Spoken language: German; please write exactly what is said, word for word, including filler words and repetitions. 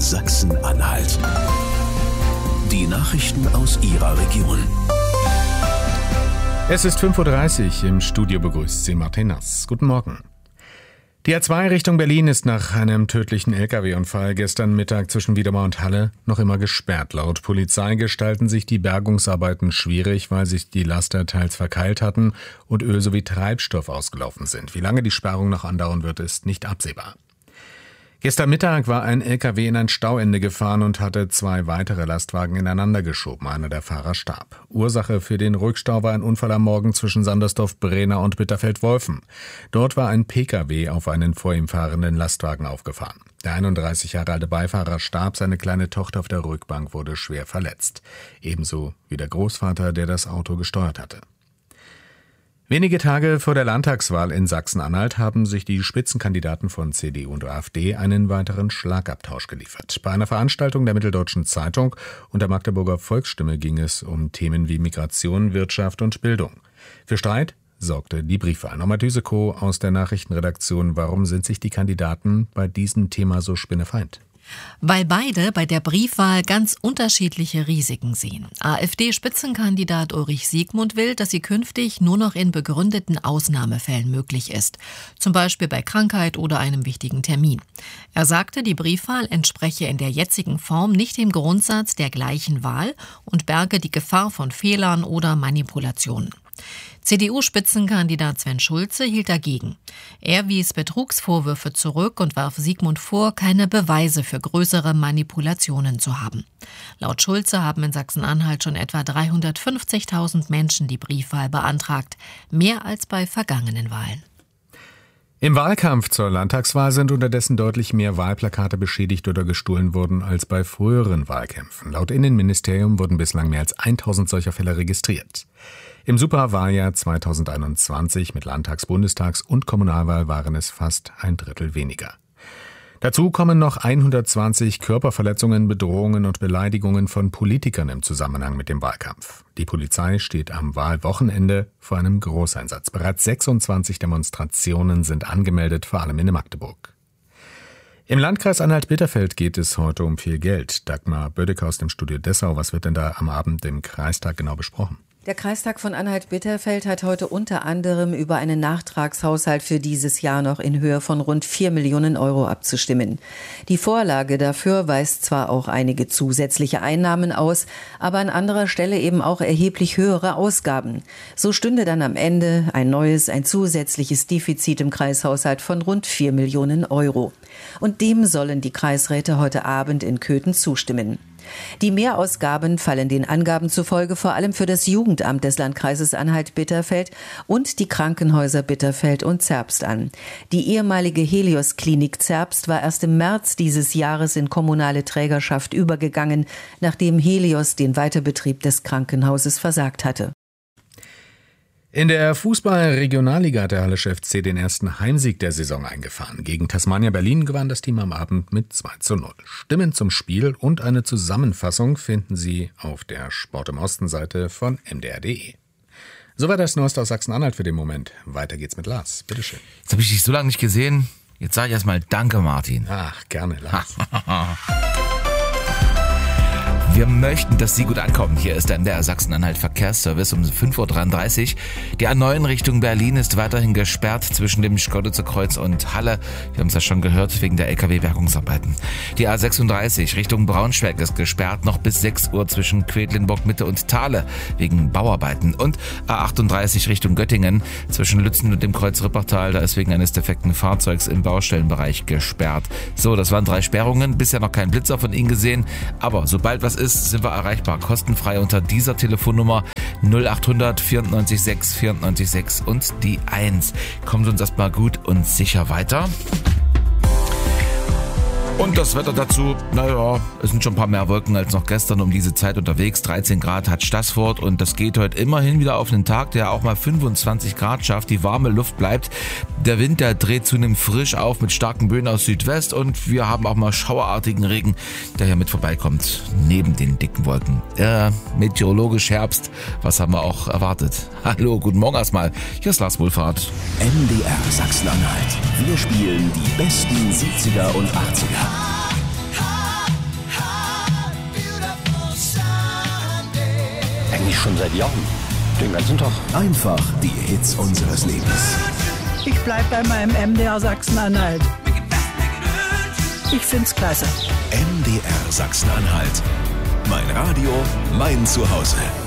Sachsen-Anhalt. Die Nachrichten aus Ihrer Region. Es ist fünf Uhr dreißig, im Studio begrüßt Sie Martin Nass. Guten Morgen. Die A zwei Richtung Berlin ist nach einem tödlichen L K W-Unfall gestern Mittag zwischen Wiedemer und Halle noch immer gesperrt. Laut Polizei gestalten sich die Bergungsarbeiten schwierig, weil sich die Laster teils verkeilt hatten und Öl sowie Treibstoff ausgelaufen sind. Wie lange die Sperrung noch andauern wird, ist nicht absehbar. Gestern Mittag war ein L K W in ein Stauende gefahren und hatte zwei weitere Lastwagen ineinander geschoben. Einer der Fahrer starb. Ursache für den Rückstau war ein Unfall am Morgen zwischen Sandersdorf-Brehna und Bitterfeld-Wolfen. Dort war ein P K W auf einen vor ihm fahrenden Lastwagen aufgefahren. Der einunddreißig Jahre alte Beifahrer starb, seine kleine Tochter auf der Rückbank wurde schwer verletzt. Ebenso wie der Großvater, der das Auto gesteuert hatte. Wenige Tage vor der Landtagswahl in Sachsen-Anhalt haben sich die Spitzenkandidaten von C D U und AfD einen weiteren Schlagabtausch geliefert. Bei einer Veranstaltung der Mitteldeutschen Zeitung und der Magdeburger Volksstimme ging es um Themen wie Migration, Wirtschaft und Bildung. Für Streit sorgte die Briefwahl. Norma Düsekow aus der Nachrichtenredaktion. Warum sind sich die Kandidaten bei diesem Thema so spinnefeind? Weil beide bei der Briefwahl ganz unterschiedliche Risiken sehen. AfD-Spitzenkandidat Ulrich Siegmund will, dass sie künftig nur noch in begründeten Ausnahmefällen möglich ist. Zum Beispiel bei Krankheit oder einem wichtigen Termin. Er sagte, die Briefwahl entspreche in der jetzigen Form nicht dem Grundsatz der gleichen Wahl und berge die Gefahr von Fehlern oder Manipulationen. C D U-Spitzenkandidat Sven Schulze hielt dagegen. Er wies Betrugsvorwürfe zurück und warf Siegmund vor, keine Beweise für größere Manipulationen zu haben. Laut Schulze haben in Sachsen-Anhalt schon etwa dreihundertfünfzigtausend Menschen die Briefwahl beantragt, mehr als bei vergangenen Wahlen. Im Wahlkampf zur Landtagswahl sind unterdessen deutlich mehr Wahlplakate beschädigt oder gestohlen worden als bei früheren Wahlkämpfen. Laut Innenministerium wurden bislang mehr als tausend solcher Fälle registriert. Im Superwahljahr zweitausendeinundzwanzig mit Landtags-, Bundestags- und Kommunalwahl waren es fast ein Drittel weniger. Dazu kommen noch hundertzwanzig Körperverletzungen, Bedrohungen und Beleidigungen von Politikern im Zusammenhang mit dem Wahlkampf. Die Polizei steht am Wahlwochenende vor einem Großeinsatz. Bereits sechsundzwanzig Demonstrationen sind angemeldet, vor allem in Magdeburg. Im Landkreis Anhalt-Bitterfeld geht es heute um viel Geld. Dagmar Bödecker aus dem Studio Dessau. Was wird denn da am Abend im Kreistag genau besprochen? Der Kreistag von Anhalt-Bitterfeld hat heute unter anderem über einen Nachtragshaushalt für dieses Jahr noch in Höhe von rund vier Millionen Euro abzustimmen. Die Vorlage dafür weist zwar auch einige zusätzliche Einnahmen aus, aber an anderer Stelle eben auch erheblich höhere Ausgaben. So stünde dann am Ende ein neues, ein zusätzliches Defizit im Kreishaushalt von rund vier Millionen Euro. Und dem sollen die Kreisräte heute Abend in Köthen zustimmen. Die Mehrausgaben fallen den Angaben zufolge vor allem für das Jugendamt des Landkreises Anhalt-Bitterfeld und die Krankenhäuser Bitterfeld und Zerbst an. Die ehemalige Helios-Klinik Zerbst war erst im März dieses Jahres in kommunale Trägerschaft übergegangen, nachdem Helios den Weiterbetrieb des Krankenhauses versagt hatte. In der Fußball-Regionalliga hat der Hallische F C den ersten Heimsieg der Saison eingefahren. Gegen Tasmania Berlin gewann das Team am Abend mit zwei zu null. Stimmen zum Spiel und eine Zusammenfassung finden Sie auf der Sport im Osten-Seite von m d r punkt d e. Soweit das Neueste aus Sachsen-Anhalt für den Moment. Weiter geht's mit Lars. Bitteschön. Jetzt habe ich dich so lange nicht gesehen. Jetzt sage ich erstmal Danke, Martin. Ach, gerne, Lars. Wir möchten, dass Sie gut ankommen. Hier ist der M D R Sachsen-Anhalt Verkehrsservice um fünf Uhr dreiunddreißig. Die A neun Richtung Berlin ist weiterhin gesperrt zwischen dem Schkeuditzer Kreuz und Halle. Wir haben es ja schon gehört, wegen der L K W-Bergungsarbeiten. Die A sechsunddreißig Richtung Braunschweig ist gesperrt, noch bis sechs Uhr zwischen Quedlinburg Mitte und Thale wegen Bauarbeiten. Und A achtunddreißig Richtung Göttingen zwischen Lützen und dem Kreuz Rippertal, da ist wegen eines defekten Fahrzeugs im Baustellenbereich gesperrt. So, das waren drei Sperrungen, bisher noch kein Blitzer von Ihnen gesehen, aber sobald was ist, sind wir erreichbar, kostenfrei unter dieser Telefonnummer null achthundert vierundneunzig sechs vierundneunzig sechs und die eins. Kommt uns erstmal gut und sicher weiter. Und das Wetter dazu, naja, es sind schon ein paar mehr Wolken als noch gestern um diese Zeit unterwegs. dreizehn Grad hat Staßfurt und das geht heute immerhin wieder auf einen Tag, der auch mal fünfundzwanzig Grad schafft. Die warme Luft bleibt. Der Wind, der dreht zunehmend frisch auf mit starken Böen aus Südwest und wir haben auch mal schauerartigen Regen, der hier mit vorbeikommt, neben den dicken Wolken. Äh, meteorologisch Herbst, was haben wir auch erwartet? Hallo, guten Morgen erstmal. Hier ist Lars Wohlfahrt. M D R Sachsen-Anhalt. Wir spielen die besten siebziger und achtziger. Schon seit Jahren. Den ganzen Tag. Einfach die Hits unseres Lebens. Ich bleib bei meinem M D R Sachsen-Anhalt. Ich find's klasse. M D R Sachsen-Anhalt. Mein Radio, mein Zuhause.